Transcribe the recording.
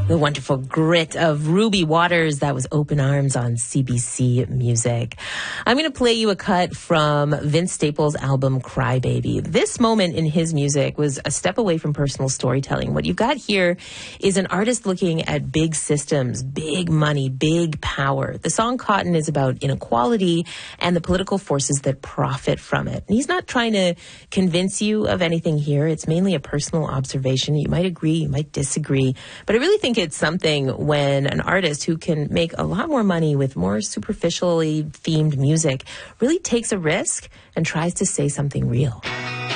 The wonderful grit of Ruby Waters. That was Open Arms on CBC Music. I'm going to play you a cut from Vince Staples' album Cry Baby. This moment in his music was a step away from personal storytelling. What you've got here is an artist looking at big systems, big money, big power. The song Cotton is about inequality and the political forces that profit from it. And he's not trying to convince you of anything here. It's mainly a personal observation. You might agree, you might disagree, but I really think it's something when an artist who can make a lot more money with more superficially themed music really takes a risk and tries to say something real.